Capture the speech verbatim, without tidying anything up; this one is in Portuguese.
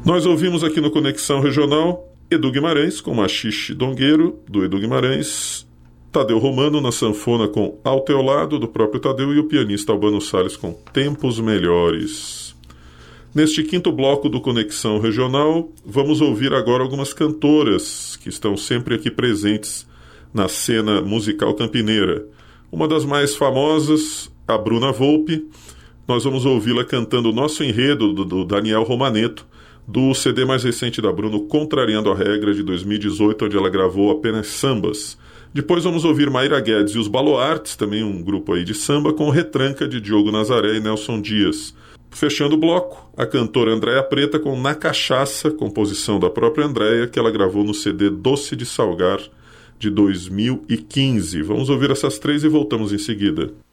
Nós ouvimos aqui no Conexão Regional Edu Guimarães com Machixe Dongueiro, do Edu Guimarães, Tadeu Romano na sanfona com Ao Teu Lado, do próprio Tadeu, e o pianista Albano Salles com Tempos Melhores. Neste quinto bloco do Conexão Regional, vamos ouvir agora algumas cantoras que estão sempre aqui presentes na cena musical campineira. Uma das mais famosas, a Bruna Volpe. Nós vamos ouvi-la cantando o nosso enredo do, do Daniel Romaneto, do C D mais recente da Bruno, Contrariando a Regra, de dois mil e dezoito, onde ela gravou apenas sambas. Depois vamos ouvir Mayra Guedes e os Baluartes, também um grupo aí de samba, com Retranca, de Diogo Nazaré e Nelson Dias. Fechando o bloco, a cantora Andréia Preta com Na Cachaça, composição da própria Andréia, que ela gravou no C D Doce de Salgar, de dois mil e quinze. Vamos ouvir essas três e voltamos em seguida.